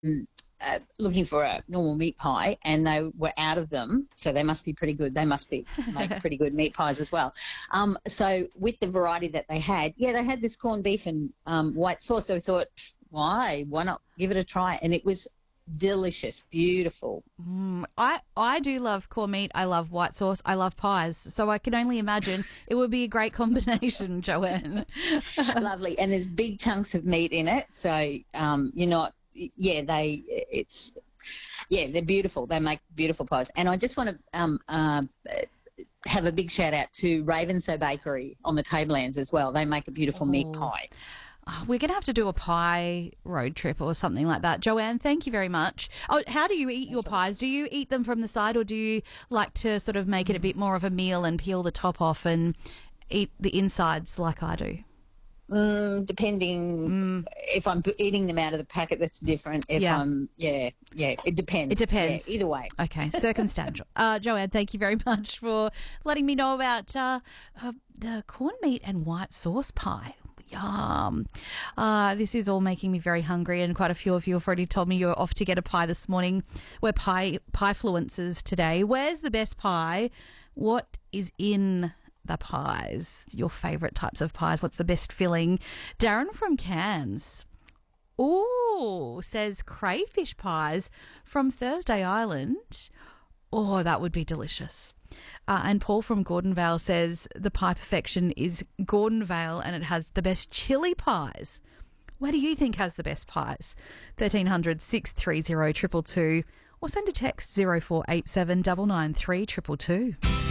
looking for a normal meat pie, and they were out of them, so they must be pretty good. They must be make pretty good meat pies as well. So with the variety that they had, they had this corned beef and white sauce. So I thought, why not give it a try? And it was delicious, beautiful. I do love corned meat. I love white sauce. I love pies. So I can only imagine it would be a great combination, Joanne. Lovely. And there's big chunks of meat in it. So you're not, they're beautiful. They make beautiful pies. And I just want to have a big shout out to Ravenso Bakery on the Tablelands as well. They make a beautiful meat pie. We're going to have to do a pie road trip or something like that. Joanne, thank you very much. Oh, how do you eat your pies? Do you eat them from the side, or do you like to sort of make it a bit more of a meal and peel the top off and eat the insides like I do? Depending. If I'm eating them out of the packet, that's different. If it depends. It depends. Yeah, either way. Okay, circumstantial. Joanne, thank you very much for letting me know about the corned meat and white sauce pie. Yum. This is all making me very hungry, and quite a few of you have already told me you're off to get a pie this morning. We're pie-fluencers today. Where's the best pie? What is in the pies? Your favourite types of pies? What's the best filling? Darren from Cairns says crayfish pies from Thursday Island. Oh, that would be delicious. And Paul from Gordonvale says the pie perfection is Gordonvale, and it has the best chili pies. Where do you think has the best pies? 1300 630 222, or send a text 0487 993 222.